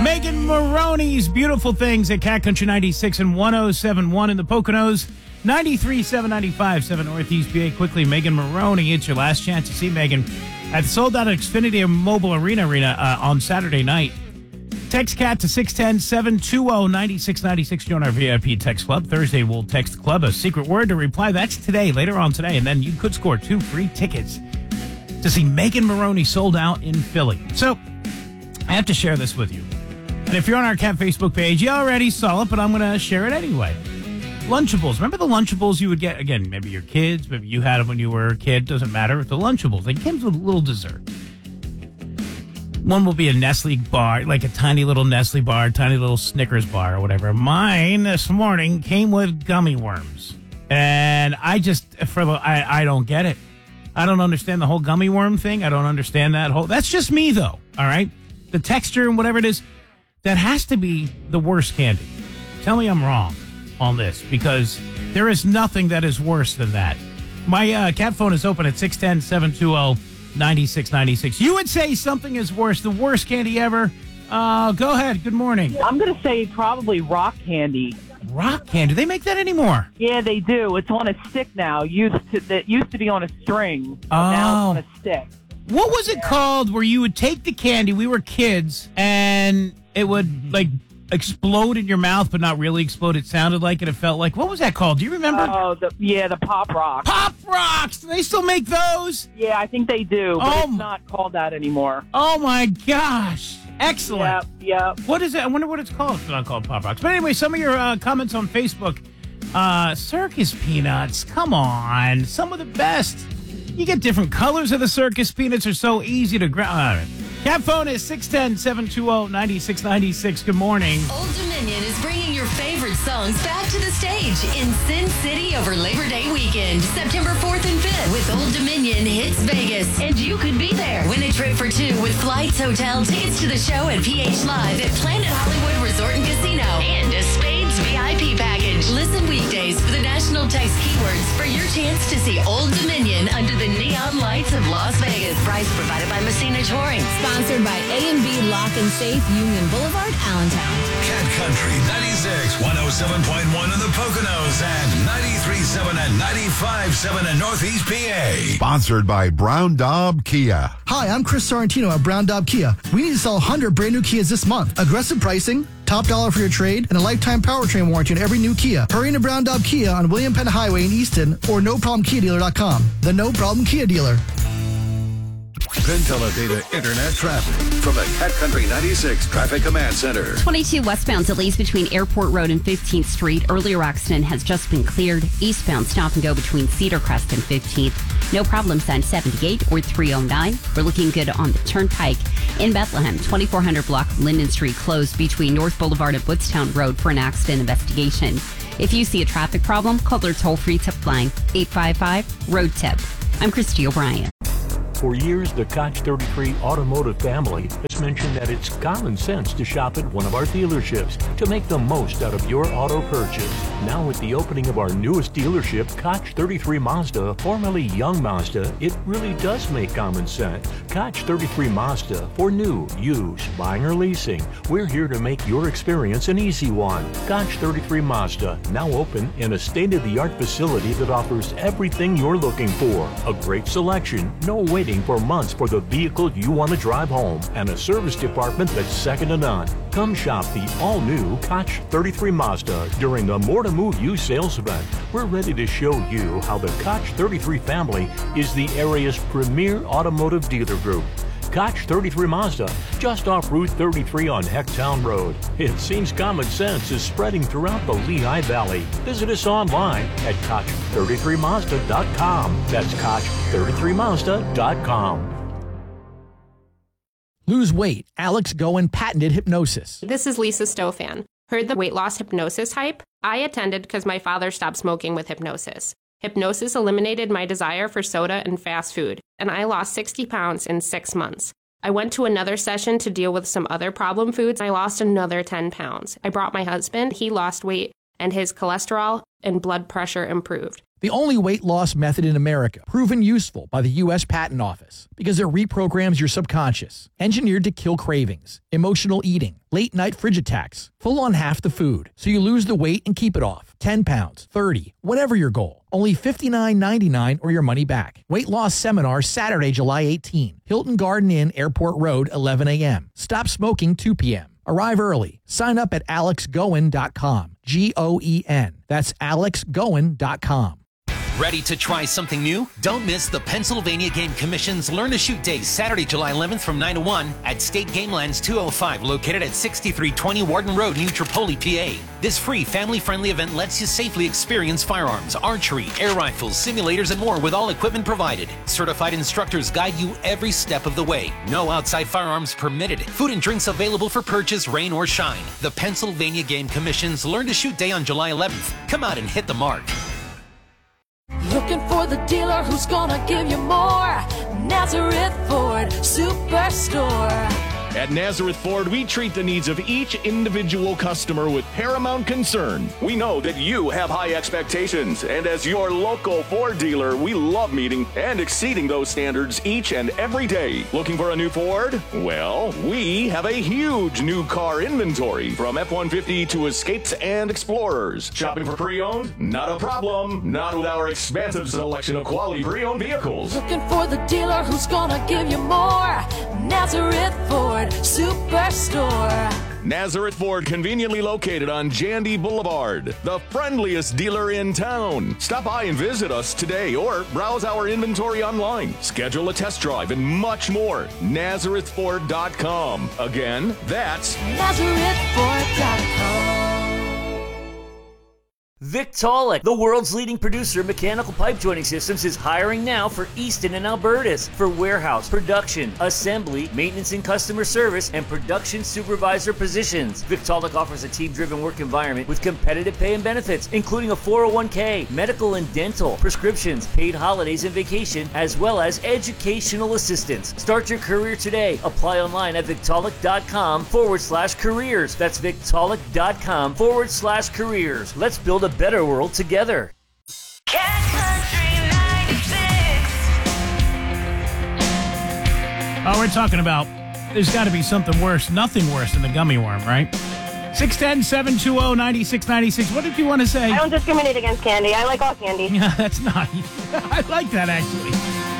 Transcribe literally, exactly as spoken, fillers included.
Megan Maroney's Beautiful Things at Cat Country ninety-six and one oh seven point one in the Poconos, ninety-three point seven, ninety-five point seven Northeast P A. Quickly, Megan Maroney, it's your last chance to see Megan at the sold-out Xfinity Mobile Arena Arena uh, on Saturday night. Text Cat to six one zero, seven two zero, nine six nine six. Join our V I P text club. Thursday, we'll text the club a secret word to reply. That's today, later on today. And then you could score two free tickets to see Megan Maroney sold out in Philly. So, I have to share this with you. And if you're on our Cat Facebook page, you already saw it, but I'm going to share it anyway. Lunchables. Remember the Lunchables you would get? Again, maybe your kids, maybe you had them when you were a kid. Doesn't matter. The Lunchables. They came with a little dessert. One will be a Nestle bar, like a tiny little Nestle bar, tiny little Snickers bar or whatever. Mine this morning came with gummy worms. And I just, for the, I, I don't get it. I don't understand the whole gummy worm thing. I don't understand that whole, that's just me though. All right. The texture and whatever it is, that has to be the worst candy. Tell me I'm wrong on this, because there is nothing that is worse than that. My uh, cat phone is open at six one zero, seven two zero, nine six nine six. You would say something is worse, the worst candy ever. Uh, go ahead. Good morning. I'm going to say probably rock candy. Rock candy? Do they make that anymore? Yeah, they do. It's on a stick now. Used to that used to be on a string. Oh. Now it's on a stick. What was it yeah. called where you would take the candy, we were kids, and it would, like, explode in your mouth, but not really explode. It sounded like it. It felt like. What was that called? Do you remember? Oh, the, yeah, the Pop Rocks. Pop Rocks! Do they still make those? Yeah, I think they do, but oh, it's not called that anymore. Oh, my gosh. Excellent. Yeah, yeah. What is it? I wonder what it's called. It's not called Pop Rocks. But anyway, some of your uh, comments on Facebook. Uh, circus peanuts. Come on. Some of the best. You get different colors of the circus peanuts. Are so easy to grab. Right. Cat phone is six one zero, seven two zero, nine six nine six. Good morning. Old Dominion is bringing your favorite songs back to the stage in Sin City over Labor Day weekend, September fourth and fifth, with Old Dominion Hits Vegas. And you could be there. Win a trip for two with flights, hotel, tickets to the show at P H Live at Planet Hollywood Resort and Casino, and a Spades V I P package. Listen weekdays for the national text keywords for your chance to see Old Dominion under the neon lights of Las Vegas. Prize provided by Messina Touring. Sponsored by A and B Lock and Safe, Union Boulevard, Allentown. Cat Country ninety-six, one oh seven point one in the Poconos and ninety-three point seven and ninety-five point seven in Northeast P A. Sponsored by Brown Daub Kia. Hi, I'm Chris Sorrentino at Brown Daub Kia. We need to sell one hundred brand new Kias this month. Aggressive pricing, top dollar for your trade, and a lifetime powertrain warranty on every new Kia. Hurry into Brown Daub Kia on William Penn Highway in Easton or no problem kia dealer dot com. The No Problem Kia Dealer. Penn Teledata Internet Traffic from the Cat Country ninety-six Traffic Command Center. twenty-two westbound delays between Airport Road and fifteenth Street. Earlier accident has just been cleared. Eastbound stop and go between Cedar Crest and fifteenth. No problems on seventy-eight or three oh nine. We're looking good on the Turnpike. In Bethlehem, twenty-four hundred block Linden Street closed between North Boulevard and Woodstown Road for an accident investigation. If you see a traffic problem, call their toll-free tip line, eight five five, road tip. I'm Christy O'Brien. For years, the Koch thirty-three automotive family has mentioned that it's common sense to shop at one of our dealerships to make the most out of your auto purchase. Now with the opening of our newest dealership, Koch thirty-three Mazda, formerly Young Mazda, it really does make common sense. Koch thirty-three Mazda, for new, used, buying or leasing, we're here to make your experience an easy one. Koch thirty-three Mazda, now open in a state-of-the-art facility that offers everything you're looking for. A great selection, no waiting for months for the vehicle you want to drive home, and a service department that's second to none. Come shop the all-new Koch thirty-three Mazda during the More to Move You sales event. We're ready to show you how the Koch thirty-three family is the area's premier automotive dealer group. Koch thirty-three Mazda, just off Route thirty-three on Hecktown Road. It seems common sense is spreading throughout the Lehigh Valley. Visit us online at Koch thirty-three Mazda dot com. That's Koch thirty-three Mazda dot com. Lose weight. Alex Goen patented hypnosis. This is Lisa Stofan. Heard the weight loss hypnosis hype? I attended because my father stopped smoking with hypnosis. Hypnosis eliminated my desire for soda and fast food, and I lost sixty pounds in six months. I went to another session to deal with some other problem foods. I lost another ten pounds. I brought my husband. He lost weight, and his cholesterol and blood pressure improved. The only weight loss method in America proven useful by the U S Patent Office because it reprograms your subconscious, engineered to kill cravings, emotional eating, late night fridge attacks, full on half the food, so you lose the weight and keep it off. ten pounds, thirty, whatever your goal. Only fifty-nine ninety-nine or your money back. Weight loss seminar Saturday, July eighteenth. Hilton Garden Inn, Airport Road, eleven a.m. Stop smoking two p.m. Arrive early. Sign up at alex goen dot com. G O E N. That's alex goen dot com. Ready to try something new? Don't miss the Pennsylvania Game Commission's Learn to Shoot Day, Saturday, July eleventh from nine to one at State Game Lands two oh five, located at sixty-three twenty Warden Road, New Tripoli, P A. This free, family-friendly event lets you safely experience firearms, archery, air rifles, simulators, and more with all equipment provided. Certified instructors guide you every step of the way. No outside firearms permitted. Food and drinks available for purchase, rain or shine. The Pennsylvania Game Commission's Learn to Shoot Day on July eleventh. Come out and hit the mark. Looking for the dealer who's gonna give you more. Nazareth Ford Superstore. At Nazareth Ford, we treat the needs of each individual customer with paramount concern. We know that you have high expectations, and as your local Ford dealer, we love meeting and exceeding those standards each and every day. Looking for a new Ford? Well, we have a huge new car inventory, from F one fifty to Escapes and Explorers. Shopping for pre-owned? Not a problem. Not with our expansive selection of quality pre-owned vehicles. Looking for the dealer who's gonna give you more. Nazareth Ford Superstore. Nazareth Ford, conveniently located on Jandy Boulevard, the friendliest dealer in town. Stop by and visit us today or browse our inventory online. Schedule a test drive and much more. Nazareth Ford dot com. Again, that's Nazareth Ford dot com. Victaulic, the world's leading producer of mechanical pipe joining systems, is hiring now for Easton and Albertus for warehouse, production, assembly, maintenance and customer service, and production supervisor positions. Victaulic offers a team-driven work environment with competitive pay and benefits, including a four oh one k, medical and dental, prescriptions, paid holidays and vacation, as well as educational assistance. Start your career today. Apply online at Victaulic.com forward slash careers. That's Victaulic.com forward slash careers. Let's build a better world together. Oh, we're talking about there's got to be something worse, nothing worse than the gummy worm, right? six one zero, seven two zero, nine six nine six. What did you want to say? I don't discriminate against candy. I like all candy. Yeah, that's not. I like that, actually.